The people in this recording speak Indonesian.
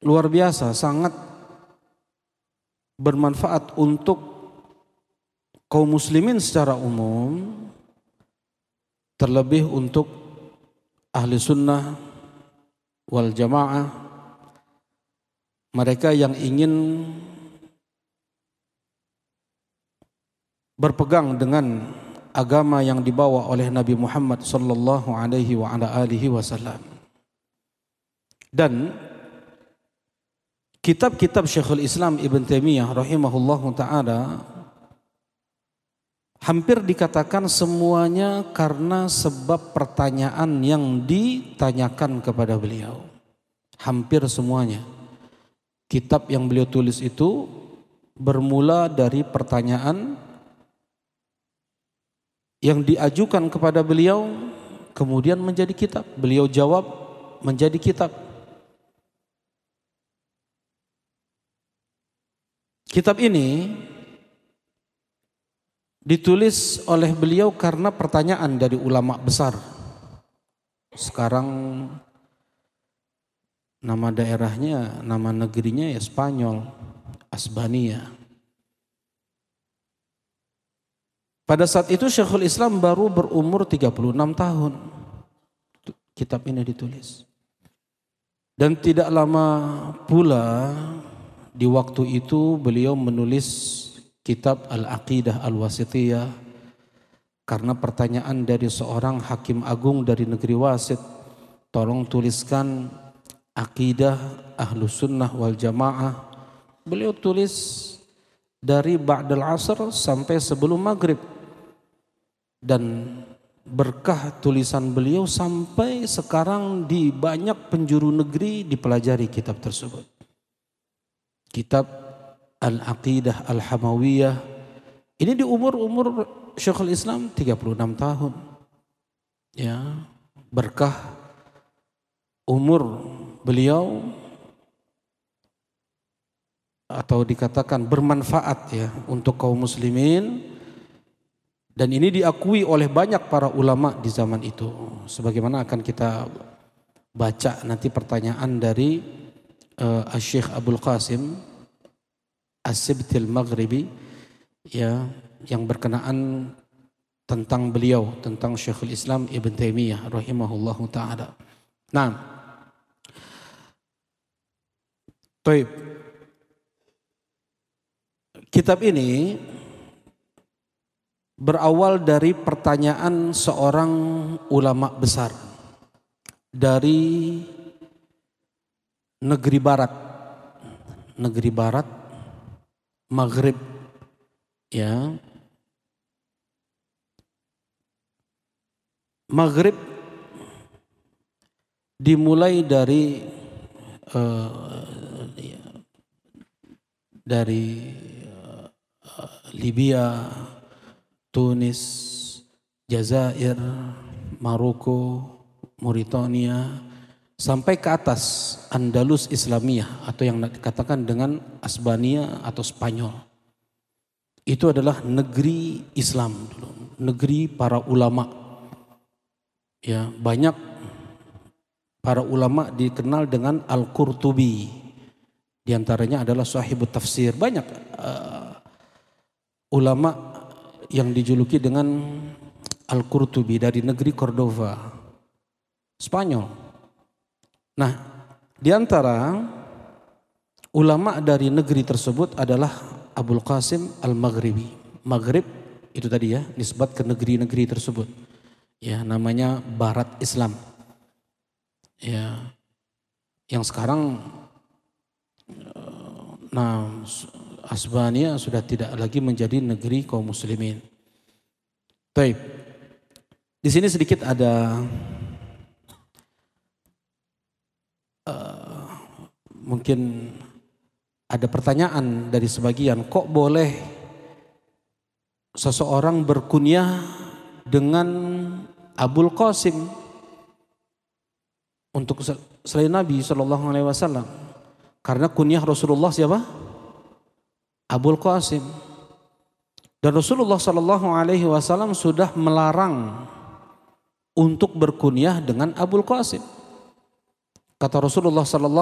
luar biasa, sangat bermanfaat untuk kaum muslimin secara umum, terlebih untuk ahli sunnah wal jamaah, mereka yang ingin berpegang dengan agama yang dibawa oleh Nabi Muhammad sallallahu alaihi wa ala alihi wasallam. Dan kitab-kitab Syekhul Islam Ibn Taimiyah rahimahullahu taala hampir dikatakan semuanya karena sebab pertanyaan yang ditanyakan kepada beliau. Hampir semuanya. Kitab yang beliau tulis itu bermula dari pertanyaan yang diajukan kepada beliau, kemudian menjadi kitab. Beliau jawab menjadi kitab. Kitab ini ditulis oleh beliau karena pertanyaan dari ulama besar. Sekarang nama daerahnya, nama negerinya ya Spanyol, Asbania. Pada saat itu Syekhul Islam baru berumur 36 tahun. Kitab ini ditulis. Dan tidak lama pula di waktu itu beliau menulis kitab Al-Aqidah Al-Wasithiyah karena pertanyaan dari seorang hakim agung dari negeri Wasit, tolong tuliskan akidah Ahlus Sunnah wal Jamaah. Beliau tulis dari ba'dal asr sampai sebelum maghrib, dan berkah tulisan beliau sampai sekarang di banyak penjuru negeri dipelajari kitab tersebut. Kitab Al-Aqidah Al-Hamawiyah ini di umur Syekhul Islam 36 tahun. Ya, berkah umur beliau, atau dikatakan bermanfaat ya untuk kaum muslimin, dan ini diakui oleh banyak para ulama di zaman itu. Sebagaimana akan kita baca nanti pertanyaan dari Syekh Abdul Qasim As-Sibtil Maghribi ya, yang berkenaan tentang beliau, tentang Syekhul Islam Ibn Taimiyah rahimahullahu taala. Nah, baik. Kitab ini berawal dari pertanyaan seorang ulama besar dari negeri barat, Maghrib, ya. Maghrib dimulai dari Libya, Tunis, Jazair, Maroko, Mauritania, sampai ke atas Andalus Islamiyah atau yang dikatakan dengan Asbania atau Spanyol. Itu adalah negeri Islam dulu, negeri para ulama. Ya, banyak para ulama dikenal dengan Al-Qurtubi. Di antaranya adalah sahibut tafsir. Banyak ulama yang dijuluki dengan Al-Qurtubi dari negeri Cordova, Spanyol. Nah, di antara ulama dari negeri tersebut adalah Abul Qasim Al-Maghribi. Maghrib itu tadi ya, nisbat ke negeri-negeri tersebut. Ya, namanya Barat Islam. Ya, yang sekarang Asbania sudah tidak lagi menjadi negeri kaum muslimin. Baik. Di sini sedikit ada mungkin ada pertanyaan dari sebagian, kok boleh seseorang berkunyah dengan Abul Qasim untuk selain Nabi Shallallahu Alaihi Wasallam? Karena kunyah Rasulullah siapa? Abul Qasim. Dan Rasulullah Shallallahu Alaihi Wasallam sudah melarang untuk berkunyah dengan Abul Qasim. Kata Rasulullah Sallallahu